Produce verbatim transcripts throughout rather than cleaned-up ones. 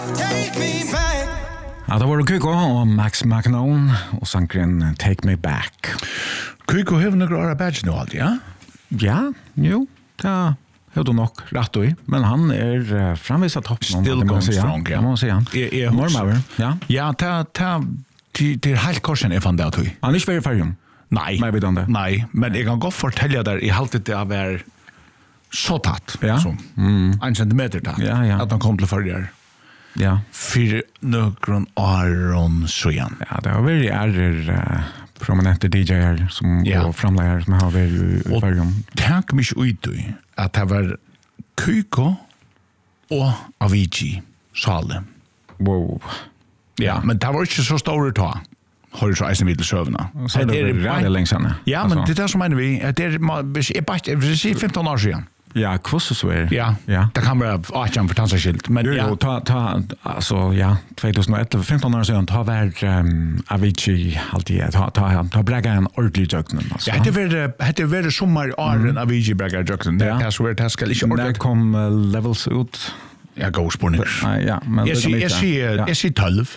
Ja, det var Kygo og Max McNone og sangren Take Me Back. Kygo har noen rare badge nå alltid, ja? Ja, jo, det har du nok rett i, men han er uh, framvisat topp. Still going strong, ja. Det må man si han. Normøver, ja. Ja, det er helt korsen jeg fant det av tog. Han er ikke veldig ferdig. Nei, nei, men jeg kan godt fortelle deg, jeg halte det av å være så tatt, ja. som mm. en centimeter tatt, ja, ja. at han kom til forrige. Ja. For nøkron Aron Søyan. Ja, det har vært ærer uh, prominente D J-er som ja. og framleier som har vært i Førjum. Og tenk meg ikke ut i at det var Kygo og Avicii Sale. Wow. Ja, men det var ikke så store ta. Har du så eisen vidt til søvnene. Så det er veldig lenge siden. Ja, men det er det som mener vi. Det er, jeg vil si femton år siden. Ja, kvosse så er. Ja, ja. Det kan være Achen for tansaskilt. Men jo, ja. Jo, ta, ta, altså, ja, tjugoelva, femton år siden, ta hver um, Avicii alltid, ta, ta, ta bregga en ordentlig jøkken. Altså. Ja, det er veldig sommer åren mm. Avicii bregga jøkken. Det er så det skal ikke ordentlig. Der kom uh, levels ut. Ja, god spurning. Ja, men jeg sier, jeg sier, jeg sier tolv.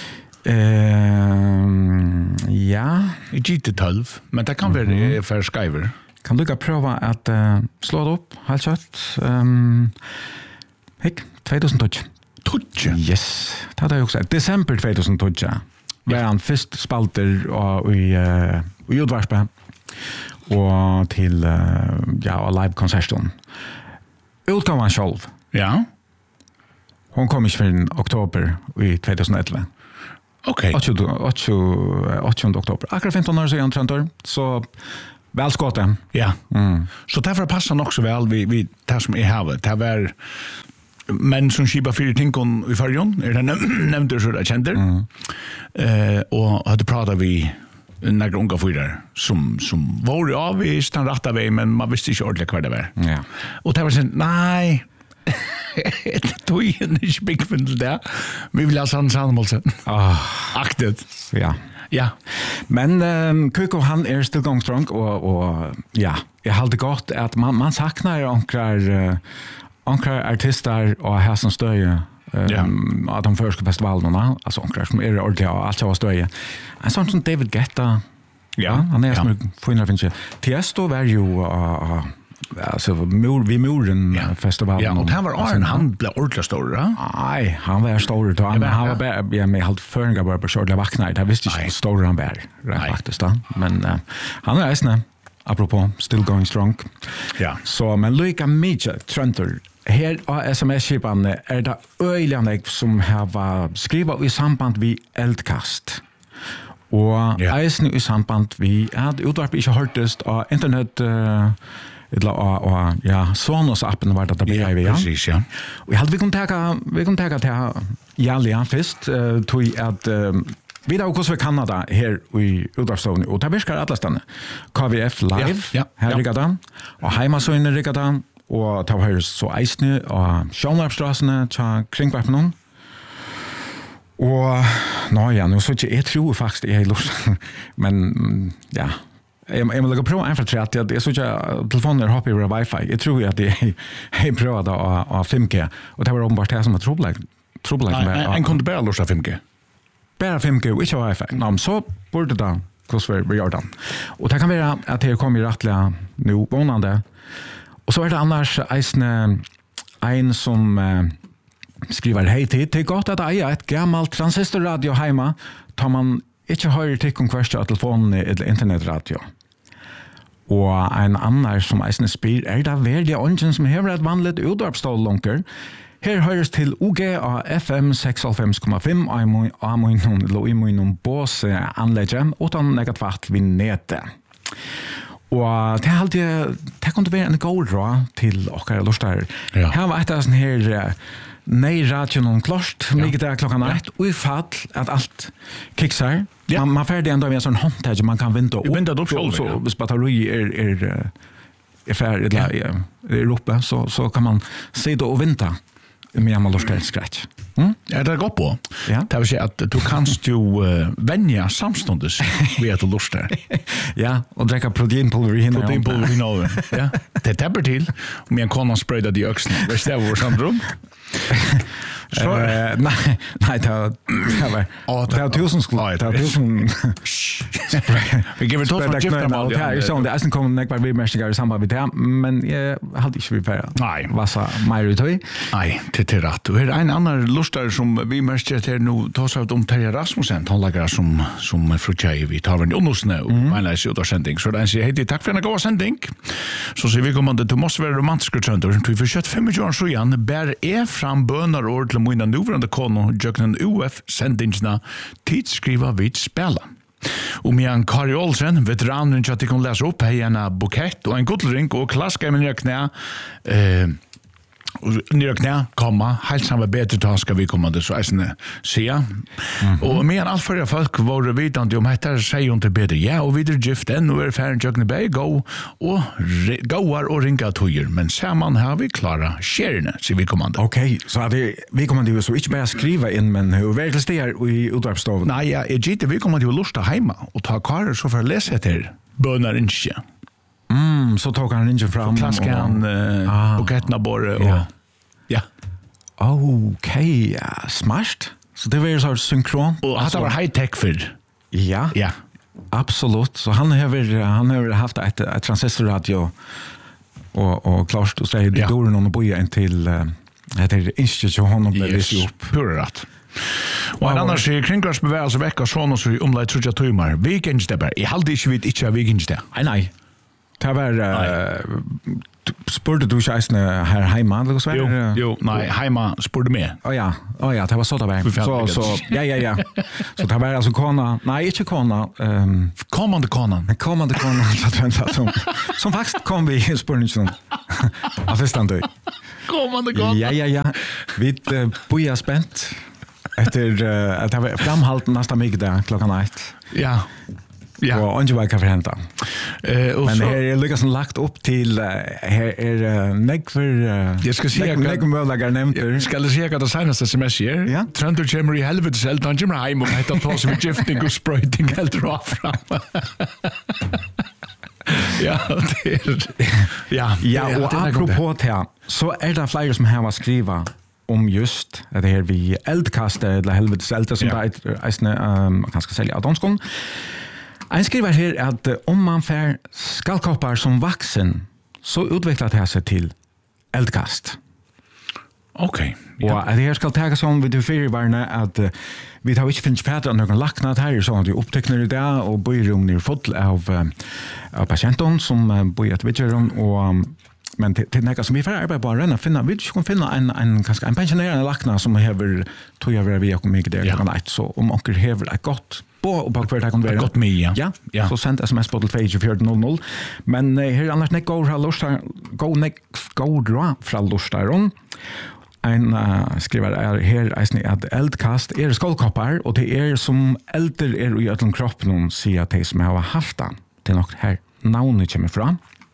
Uh, ja. Jeg gitt til tolv, men det kan være mm-hmm. for skriver. Kan du ikke prøve at uh, slå det opp, helt kjøtt? Um, Hikk, tjugohundra tolv. tolv? Yes, det hadde jeg også. Desember tjugohundra tolv. Var han først spalter og, i, uh, i Udvarspe og til uh, ja, live-konserten. Utgav han selv. Ja. Hon kom ikke for oktober i tjugoelva. Okej. åttonde oktober. Akkurat femton år siden, tror jag. Så välskåte. Ja. Mm. Så därför passar nog så väl vi vi det som är här. Det var men som skipa fyra tinkon i Førjun. Är det nämnde så där kände. Mm. Eh och hade pratat vi några unga fyra som som var av i stan rätta väg men man visste inte ordentligt vad det var. Ja. Och det var så nej. Det tog ju inte big fun där. Vi vill ha sån sammanhållelse. Ah, aktet. Ja. Ja. Men um, Kygo han är still going strong och och ja, jag hade gott att man man saknar ankrar uh, ankrar artister och här som stöje um, ja. Att de första festivalerna alltså ankrar som är ordentligt allt var stöje. En sån som David Guetta. Ja, han är som finner finns ju. Tiesto var ju uh, alltså vi muren ja. Festivalen. Ja, och han var Arn han blev ordentligt stor, va? Nej, han var stor då. Han, han var bara ja, med helt förringa bara på short vakna. Jag visste inte hur stor han var rätt faktiskt då. Men uh, han är nästan apropå still going strong. Ja. Så men Luca Mitchell Trenter här på S M S-skipan är det öjliga som har skrivit i samband vid eldkast. Och yeah. Eisen i samband vi hade utvarp inte hörtest av internet uh, eller och ja Sonos appen var det där ja, vi ja. Precis ja. Och jag hade vi kunde ta vi kunde ta till Jallian först uh, tog att uh, vi då också för Kanada här i Udvarpstovni och där viskar alla stanna K V F live ja, ja, här ja. Rigadan och hemma så inne Rigadan och ta här så Eisen och Sjönarpsstrassen till kringvarpen. Och nå ja, nu så inte jag tror faktiskt jag är lust men ja jag jag vill lägga på en för tre att jag så att telefonen har på wifi. Jag tror att det är bra då av fem G och det var uppenbart det som var trubbel trubbel med en kunde bara lösa fem G. Bara fem G which wifi. Nå så borde det kurs vi gör det. Och det kan vara att det kommer rättliga nu bonande. Och så är det annars en en som skriver hej till det gott att äga ett gammalt transistorradio hemma tar man inte höra till konkurser telefon eller internetradio. Och en annan som eisen spyr är det väldigt ongen som har ett vanligt utvarpstållonker. Här hörs till O G A F M sextiofem komma fem amoinon loimoinon båse anläggen utan något vart vid nätet. Och det har alltid det kunde vara en god dra till och jag lustar. Ja. Här var ett sån här nej radio någon klart mycket där klockan ett och i fall att allt kicksar. Ja. Man man färdig ändå med en sån handtag man kan vinda upp. Vinda upp så så hvis batteri är är är färdigt där i Europa så så kan man se då och vinta med en lustig scratch. Mm? Ja, det är gott på. Ja. Det vill säga att du kanst ju uh, vänja samstundes vid att lusta. Ja, och dricka proteinpulver i hinna. Proteinpulver i hinna. Ja. Det täpper till. Om en konan sprayade i öxen. Visst det var samrum? Så uh, nej, nej, det var det var Åh, det var tusen skulle det var tusen. Vi giver to som gifta mal. Ja, jag sa det är sen kommer näck bara vi mästiga i samband med det, men jag hade inte vi för. Nej. Vad sa Mario? Nej, det är rätt. Och är en annan lustar som vi mästiga här nu tar sig om Terje Rasmussen, han lägger som som frutjai vi tar en onusnö, men jag ser då sändning. Så den säger hej, tack för en god sändning. Så ser vi kommer det måste vara romantiska trender. Vi försökt fem år så igen bär är fram bönar ord till mina nuvarande kono jöknen U F sändningsna tidsskriva vid spela. Och med Kari Olsen, veteranen som jag kan läsa upp här en bukett och en guldring och klaska med ner knä eh ner knä komma helt samma bättre då ska vi komma det så är det se. Och med allt för folk var vidande om heter säger inte bättre. Ja, och vidare gift än och är färdig jöknen bä gå och goar och ringa tojer men samman har vi klara skärna så vi kommer det. Okej, så att vi kommer det så inte bara skriva in men hur väl det är i utdragsstoven. Nej, ja, jag gick vi kommer det lusta hemma och ta kvar så för läsa det bönar inte. Mm, så tog han inte fram klaskan uh, och kettna borre och ja. Ja. Okej, ja, smart. Så det var så synkron. Och det var high tech för. Ja. Ja. Absolut. Så han har han har haft ett ett transistorradio och och klart och säger det då någon boja in till det är institution och det är upp. Pura rätt. Och en annan säger kringras bevägelse vecka sån och så i omleit trutja timmar. Weekendstepper. Jag hade inte vet inte weekendstepper. Nej nej. Det var uh, spurte du ikke eisne her heima, eller hva? Jo, jo, nei, heima spurte meg. Å ja, å ja, det var så det var. Så, så, ja, ja, ja. Så det var altså kona, nei, ikke kona. Um, kommande konan. Kommande konan, som, som faktisk kom vi i spurningen av første dag. Kommande konan. Ja, ja, ja. Vi uh, boja spent etter uh, at det var framhalten nesten mye der klokkan ett. Ja. Ja. Och inte vad kan förhända. Eh och men så här är Lucas lagt upp till här är neck för jag ska se jag neck möjliga nämnt. Ska det se att det senaste semester. Ja. Trent och Jeremy helvetes helt han kommer hem och heter på sig med gifting och spriting helt rakt fram. Ja, det är ja. Ja, och apropå det så är det fler som har skriva om just det här vi eldkastet eller helvetes eld som det är um, kanske sälja av danskon. En skriver här att om man får skallkoppar som vuxen så utvecklar det sig till eldkast. Okej. Okay. Och det här ska ta som vi du förvarna att uh, vi tar inte finns päter någon lacknat här så att vi upptäcker det och borum ner full av uh, av patienten som uh, bor i ett vitrum och um, men till till något som vi får arbeta på att finna vi ska finna en en kanske en pensionerad lackna som har tog över vi och mycket där kan inte så om onkel har ett gott på och på kvar kan vara gott med ja. Ja. Ja. Så sent sms på två fyra noll noll men uh, här annars går har lust gå nek gå dra från lustaron. En uh, skriver er her eisne at eldkast er skålkoppar og det er som elder er i ötlen kropp noen sier at de som har haft det til nok her navnet kommer fra.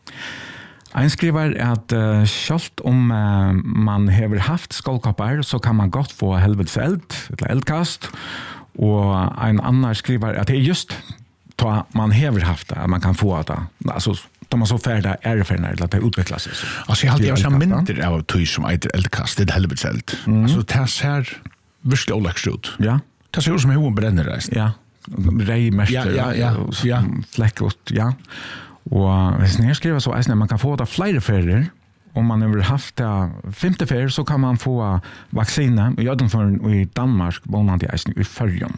En skriver at uh, selv om uh, man har haft skålkoppar så kan man godt få helvetes eld eller eldkast og en annan skriver at det er just da man har haft det at man kan få det altså de har så färda erfarenheter till att det utvecklas sig. Alltså jag har alltid haft mindre av tøy som heter eldkast, det är helvetes eld. Mm. Alltså det ser virkelig olägst ut. Ja. Det ser ut som hon bränner reist. Ja. Rejmärster. Ja, ja, ja. ja. Fläckot, ja. Och hvis ni skriver så att man kan få det flera färger. Om man har haft det femte färger så kan man få vacciner. Jag har för i Danmark, bonan till eisen i Färjön.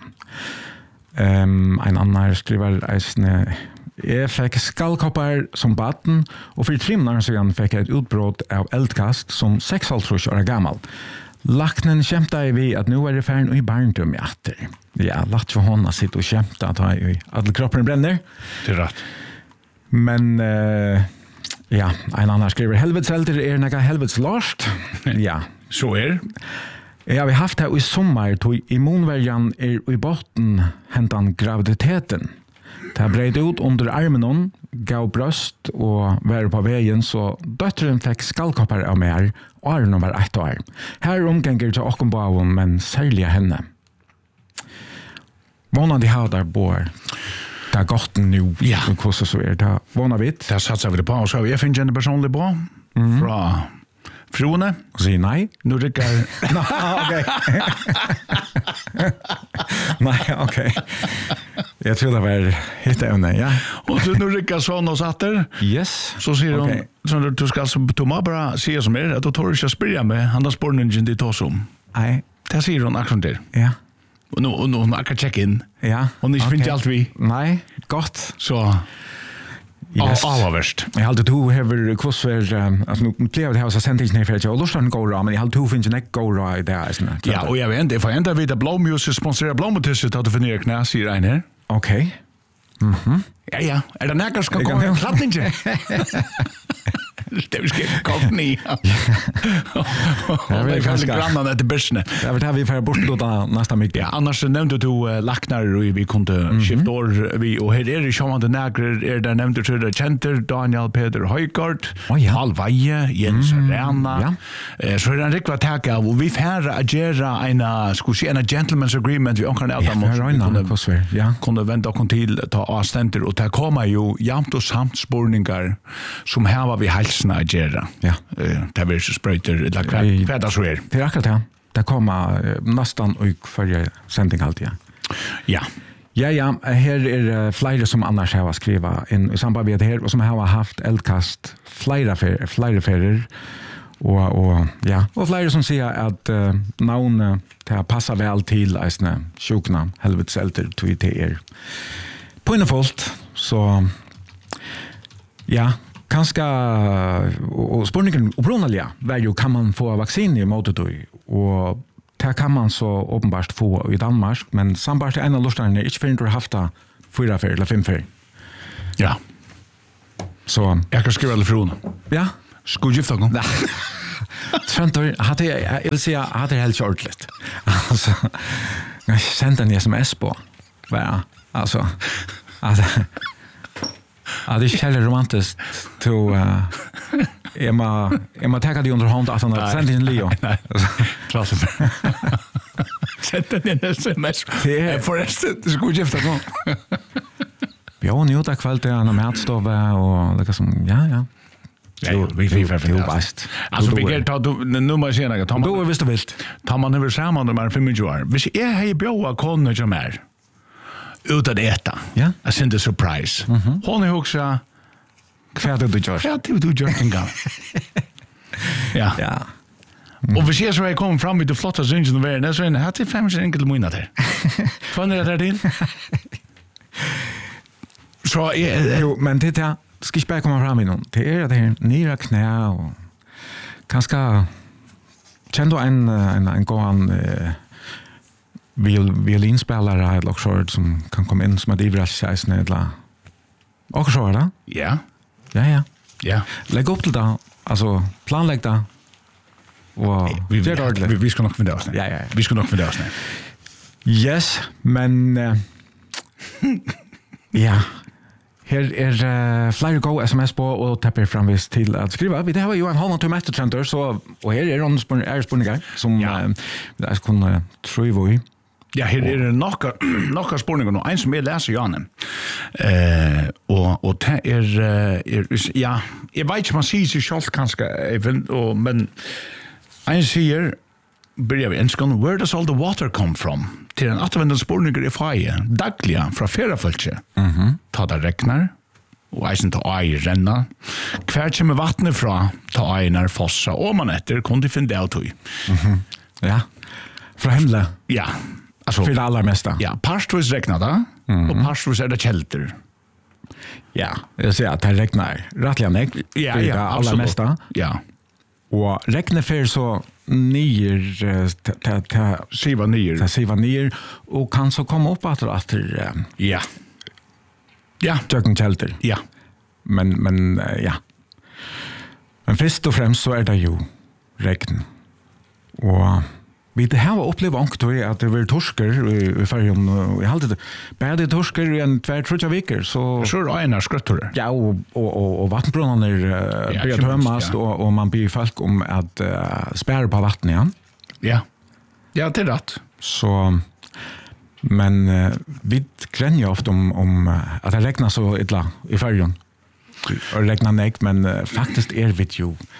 Um, en annan skriver eisen jeg fikk skallkoppar som baden, og for tre måneder siden fikk jeg et utbrott av eldkast som seks og halvtreds år gammel. Laknen kjemta jeg vi at nå er det ferdig og i barndom i atter. Ja, lagt for hånda sitt og kjemta at alle kroppen brenner. Det er rett. Men, uh, ja, en annan skriver helvetselder er nega helvetslåst. Ja. Så er Ja, vi har haft det i sommar, tog immunvärjan er i botten hentan graviditeten. Det bred ut under armen, gav bröst och var på vägen så döttren fick skallkoppar av mer och armen var ett år. Här omgänger till åkken på honom, men sälja henne. Vånar de har där bor. Det är gott nu. Ja. Hvordan så är det? Vånar vi det? Det satsar vi det på. Så jag finner en personlig bra. Mm. Fra Frone? Och säger nej. Nu rycker... Okej. Nej, okej. Jag tror det var helt ävne, ja. Och så nu rycker sån och satter. Yes. Så säger hon, Okay. så du ska alltså tomma bara säga som är, att du tar inte spela med han har spårningen det tar som. Nej. Det säger hon akkurat där. Ja. Och nu och nu hon kan checka in. Ja. Hon är inte allt vi. Nej, gott. Så Yes. allra värst. Jag hade två över kvossver alltså nu blev det här så sent inte för jag lustar gå ra men jag hade två finns inte gå ra där är det. Ja, och jag vet inte, för ända vid att Blommus sponsrar Blommus att du finner knäs i en här. Okej. Mhm. Ja, ja. Är det näkar ska komma en klappning? Det är skit kort ni. Det är ganska grannar det bästa. Jag vet vi får bort då nästa mycket. Ja, annars nämnde du uh, Lacknar och vi kunde skifta år vi och här är det som det näkar är det nämnde du det Center Daniel Peter Højgaard, oh, ja. Paul Veje, Jens Mm, Rena. ja. Eh, så är det en riktigt tacka och vi färra agera en skulle se en gentleman's agreement vi onkan Ja, Röna kvossver. Ja. kunde vänta kon till ta avständer och ta komma ju jamt och samt spårningar som här var vi halsna att göra. Ja. Eh, det var så spröjter eller kvädda så är. Det är akkurat det. Det kommer nästan och förra sändning alltid. Ja. Ja, ja, här är flera som annars har skrivit in i samband med det här och som har haft eldkast flera fer, flera färger och och ja, och flera som säger att uh, namn uh, det passar väl till isna sjukna helvetes älter till er. På en volt så ja, kanske och spårningen upprunalia var ju kan man få vaccin i mot det och det kan man så uppenbart få i Danmark, men sambart är en av lustarna inte för att ha haft det fyra för eller fem för. Ja. Så Jag kan skriva det från. ja, Skulle gifta gå. Trentor hade jag vill säga hade det helt ordentligt. Alltså jag sände en sms på. Va? Alltså att att det är helt romantiskt till uh, Emma Emma tackar dig under hand att han sände en Leo. Klasse. Sätt den sms. Det är Förresten, det skulle gifta gå. ja, nu där kväll det är en matstove och liksom ja ja. Ja, vi vi för det bäst. Alltså vi kan ta nu måste jag säga att Då visst du vilt. tar man över samman de här fem år. Hvis jag har bjöa konno som är utan äta. Ja. Jag sent en surprise. Hon är också Kvärt du gör. ja, det du gör en gång. Ja. Ja. Och vi ser så jag kommer fram med det flotta zingen och världen så en hade fem så enkelt månad där. Fan är det din? Så Jo, men det där ska jag bara komma fram i någon. Det är det här nere knä och kanske kände du en en en gång eh viol violinspelare eller också som kan komma in som att ivra sig snälla. Och så där. ja. Ja ja. Ja. Lägg upp till det. Alltså planlägg det. Och Vi det är vi, ordentligt. vi ska nog fundera oss. Ja, ja, ja. Vi ska nog fundera oss. Yes, men uh, ja. Her er uh, flere go sms på og tapper framvis til at skriva. Vi det har jo en halv time etter trender, så og her er det spør er spurningar som Ja. uh, vi skal kunne tro vi. Ja, her er det nokka nokka spurningar nå. Ein som jeg leser Janne. Eh og og det er, er ja, jeg vet ikke man sier seg selv kanskje, even, og, men ein sier börjar vi enskan, where does all the water come from? Till en återvändande spårningar i faje, dagliga från ferafölkje. Mhm. Ta det regnar, og eisen ta ei renna. Hver kommer vattnet fra, ta ei når fossa, og man etter, kun de finne det av tog. Mhm. Ja. Fra himla. Ja, altså, För det allra mesta. ja, parstvis regnar det, Mhm. og parstvis er det kjelter. Ja, jag ser att det regnar rättliga nek. Ja, för det ja, allra absolut. mesta. Ja, Och regnar för så nyer ta ta siva nyer. ta siva nyer och kan så komma upp att att Ja. Ja, Jöken Kjelter. ja. Men, men uh, ja. Men först och främst så är det ju regn. Och vi det här var upplevt ångt att det var torsker i, i färgen. Och jag hade bäde torsker i en tvär trutja veckor. Så, Så er det einar skrøttere. ja, och, och, och, och vattenbrunnen är uh, Ja, börjat inte minst, tömmas ja. och, och man blir folk om att uh, spärra på vatten igen. Ja. Ja, det er rett. Så men uh, vi gränjer ofta om, om uh, att det regnar så illa i färgen. Och regnar nek, men uh, faktiskt är vi ju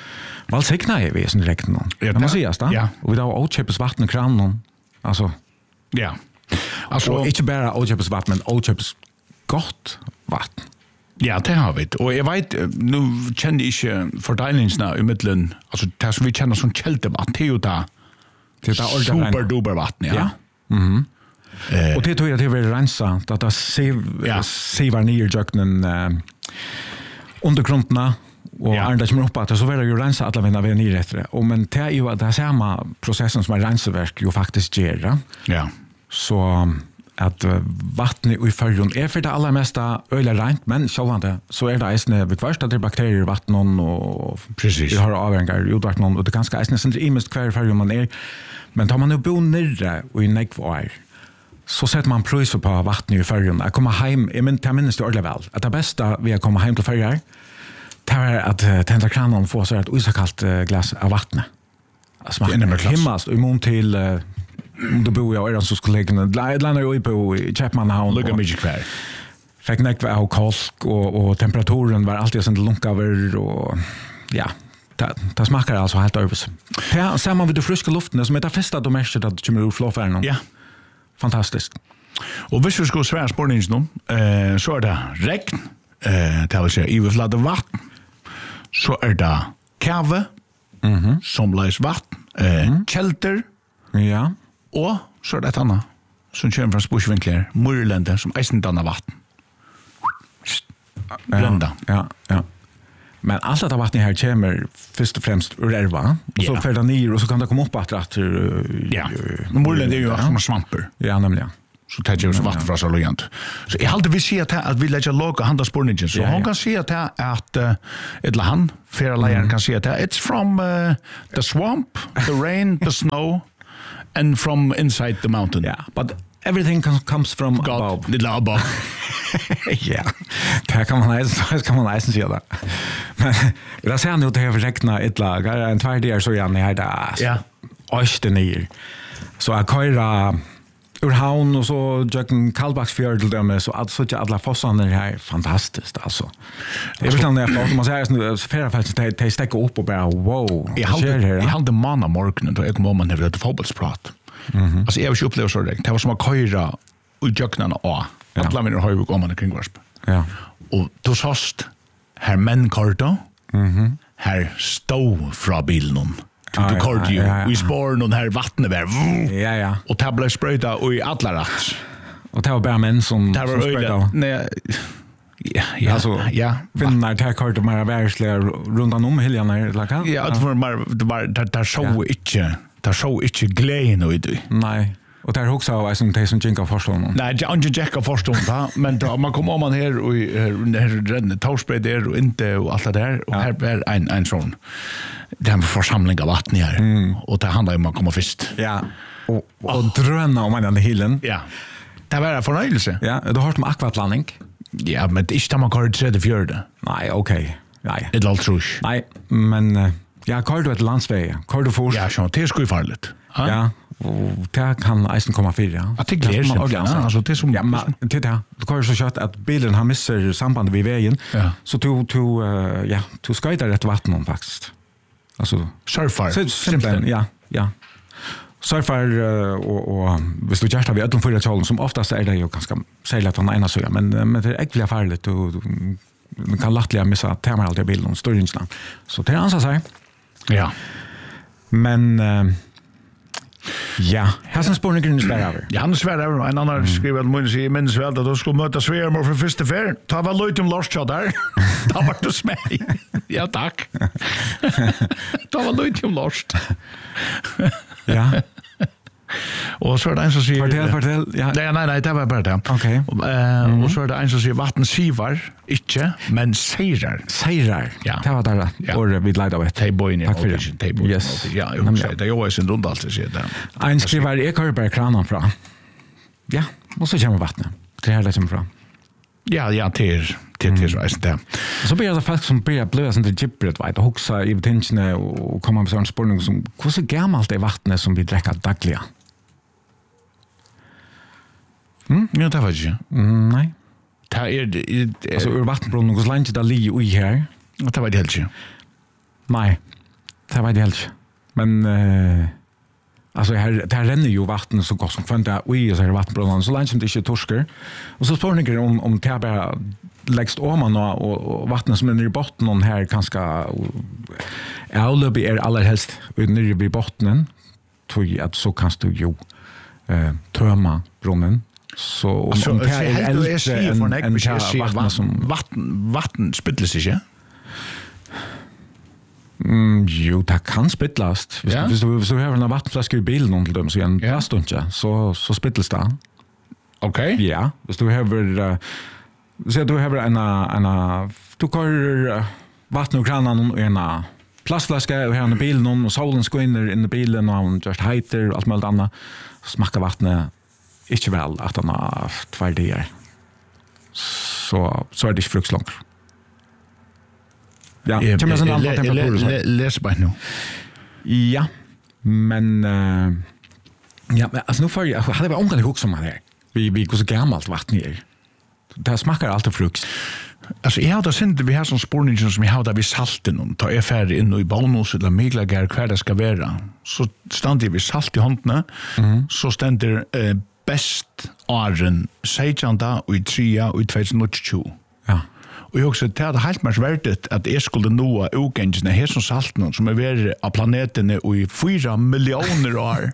Valsikna är vi som direkt någon. Ja, kan man säga så? Ja. Och vi har ocheppes vatten i kranen. Alltså Ja. Alltså och inte bara ocheppes vatten men ocheppes gott vatten. Ja, det har vi. Och jag vet, nu känner jag inte fördelningsna i mittlen, alltså det som vi känner som kältevatten, det är ju det Det är superduper vatten, ja. Ja. Mhm. Eh, och det tror jag det vill rensa att det ser Ja. ser ner i jöknen eh, undergrundarna och Ja. andra som upp att så vill ju rensa alla vinna vid nyrätter. Och men det är ju det samma processen som är renseverk ju faktiskt ger. Ja. Så att uh, vattnet i färgen är för det allra mesta öliga rent, men självande så är det eisne vid först att det är bakterier i vattnet och Precis. vi har avgångar i utvattnet och det är ganska eisne sen i mest kvar färgen man är. Men tar man nu bo nere och i nekvar så sätter man pris på vattnet i färgen. Att komma hem, jag minns, jag minns det ordentligt väl, att det bästa vi har komma hem till färger det är att uh, tända kranen och få så ett isakallt uh, glas av vattnet. Alltså man är himmast och imon till uh, då bor jag i den så skulle lägga landar ju på i Chapmanhavn. Lugga mycket kvar. Fick nekva av kolk och, och temperaturen var alltid sånt långt över och ja, det, det smakar alltså helt över. Det ser man vid det friska luften som är det första de märker att det kommer ur flåfärgen. Ja. Fantastiskt. Och hvis vi skulle svära spårningen nu, eh, så är det regn, eh, det vill säga överflödande vatten, så är det kave, Mhm. som läs vatten, eh, Mm. kälter, Ja. og så er det et annet som kommer fra sporsvinkler, murlende, som eisen danner vatten. Blenda. Ja, ja. Men allt detta vattnet här kommer först och främst ur ärva. Och så Ja. färdar ner och så kan det komma upp att att Ja, men murlende er jo ja. som svamper. Ja, nämligen. Så det er jo så vatten fra så lojant. Så jeg halte vi sier at, at vi lægger låg og handa spårningen, så Ja, hon ja. kan si at, at uh, eller han, ferieleieren kan si at it's from uh, the swamp, the rain, the snow, and from inside the mountain. Yeah, but everything com- comes from God, above. little above. Ja, det kan man eisen, kan man eisen säga det. Men det ser nu det har räkna ett lag, en två dagar så igen här där. Ja. Östen ner. Så jag köra ur havn och så jöken Kallbacksfjörd till dem så att så att alla fossarna här fantastiskt alltså. Det är väl när jag man säger nu färfälts det det stäcker upp och bara wow. Jeg halte, jeg halte manna morgenen da jeg kom om man hefði et fotballsprat. Mhm. Altså, jeg har ikke opplevd så det. Det var som å køyre ut jøknene av. Ja. Alla mine høyvuk om man er kringvarsp. Ja. Og du såst her menn korta, Mhm. her stå fra bilen. Du Ah, du ja, korte jo, ja, ja. og i spåren og her vattnet var, Ja, ja. og det ble sprøyta og i alla rett. Och det var bara män som Det var som sprayade av. øyla. Nei, ja, ja, Alltså, ja. finnar det här kortet mer världsliga rundan om helgarna eller kan? Ja, det var mer, det var, det der så ikke, det så ikke gleden og i det. Nej. Och där också av som det som jinka förstår. Nej, jag har inte jacka förstånd va, men då man kommer om man här och här renne tauspray där och inte och allt det där och här är en en sån det är en församling av vatten här och det handlar om att komma först. Ja. Och och dröna om den hillen. Ja. Det var en förnöjelse. Ja, du har hört om akvatlandning? Ja, men det är inte man kan tredje fjärde. Nej, okej. Nej. Det är allt trus. Nej, men uh, ja, kör du ett landsväg. Kör du fort. Ja, så det är ju farligt. Ja. Och det kan eisen komma fyra. Att det gläder sig. Alltså det är som ja, men det där. Du kör så kött att bilen har missar samband vid vägen. Ja. Så du du uh, ja, du skaitar rätt vatten om faktiskt. Alltså surfar. så simpelt. Ja, ja. Surfar uh, och och hvis du gärna vi ödlom förra talen som oftast är det ju ganska sällan att han ena så men men det är äckliga farligt och man kan lättliga missa termal alltid bilen och störningsna. Så det ansar sig. Ja. Men uh, ja, här sen spåren grund spärr över. Ja, han svär över en annan skriver att mun sig minns väl att då skulle möta Sverige för första färd. Ta väl lite om Lars där. Ta vart du smäj. Ja, tack. Ta väl lite om Lars. Ja. Och så är det en som säger Fortell, fortell. Ja. Nej, nej, nej, det var bara det. Okej. Eh, och så är det en som säger vatten sivar, inte, men seirar. Seirar. Ja. Det var där. Ja. Och vi leder av ett. Tei boin i Tack för audition, det. tei boin i Yes. audition. Ja, jag säger det. Jag är sin rund alltid säger det. En skriver jag kör bara kranen fra. Ja, och så kommer vattnet. Det här liksom fra. Ja, ja, till till till så är det. Och så blir det folk som blir blöda som det gibbret vet och huxa i betingene och komma med sån spårning som hur så gammalt är vattnet som vi dricker dagligen. Mm, ja, det var ju. Mm, nej. Det är det. Alltså ur vattenbrunnen hur länge det li i här. Det var det helt ju. Nej. det vet jag helt. Men eh alltså här där renner ju vatten så gott som kvanta oj så här vattenbrunnan så länge som det inte torskar. Och så spår ni om om det bara lägst om och, och, och vattnet som är nere i botten och här ganska avlöp är allra helst nere i botten tror att så kan du ju eh tömma brunnen. Så om, alltså, om det är äldre än en vatten som vatten vatten spilles inte. Mm, jo, det kan spittlast. Hvis, ja. hvis, du, hvis du har en vattenflaske i bilen om til dem, så er en plast ikke, så, så spittles det. Ok. Ja, hvis du har uh, så du har en, en du kører uh, vatten og kranen og en plastflaske og har en bilen og solen skal inn inn i bilen og han just heiter og alt mulig annet, så smakker vattnet ikke vel at han har tverdier. Så, så er det ikke fruktslangt. Ja, jeg leser bare nå. Ja, men uh, ja, men altså nu får jeg, hadde jeg omgående hok som man er. Vi, vi går så gammalt vatten her. Det smaker alltid frukt. Altså, jeg har da sendt, vi har sånn spårningen som jeg har da vi salten om, da jeg er ferdig inn i bonus eller meglager hver det skal være. Så stender vi salt i håndene, mm. så stender eh, best åren sejtjanda og i tria og i tjugohundratjugo. Ja. Og jeg også, det hadde helt mest verdt at jeg skulle nå ukengene her som salten som er vært av planetene og i fyra millioner år.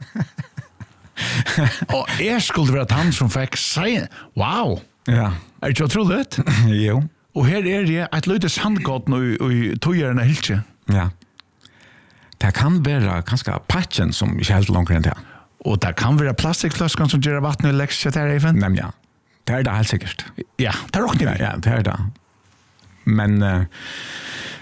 Og jeg skulle være han som fikk si, wow, ja. Er det ikke utroligt? Jo. Og her er jeg et løyde sandgått og i togjørende hilse. Ja. Det kan være ganske patchen som ikke er helt langt enn det. Og det kan være plastikkflaskan som gjør vatten og lekser til Eifen. Nei, ja. Det er det helt sikkert. Ja, det er også ja, ja, det er det. Men uh,